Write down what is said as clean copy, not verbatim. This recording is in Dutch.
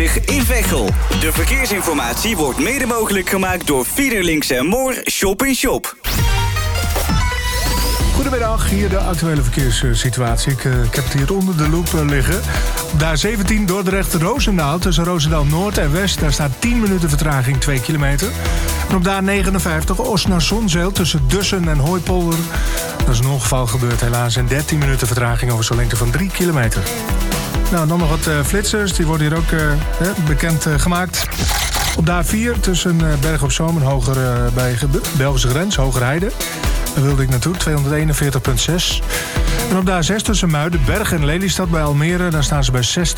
in Veghel. De verkeersinformatie wordt mede mogelijk gemaakt door Fiederlinks en Moor Shop in Shop. Goedemiddag, hier de actuele verkeerssituatie. Ik heb het hier onder de loep liggen. De A17 Dordrecht-Roosendaal tussen Roosendaal Noord en West. Daar staat 10 minuten vertraging, 2 kilometer. En op de A59 Os-naar-Zonzeel tussen Dussen en Hooipolder. Dat is een ongeval gebeurd helaas. En 13 minuten vertraging over zo'n lengte van 3 kilometer. Nou, dan nog wat flitsers. Die worden hier ook bekend gemaakt. Op de A4 tussen Berg op Zoom en Hoger bij Belgische grens, Hogerheide. Daar wilde ik naartoe, 241,6. En op de A6 tussen Muidenberg en Lelystad bij Almere, daar staan ze bij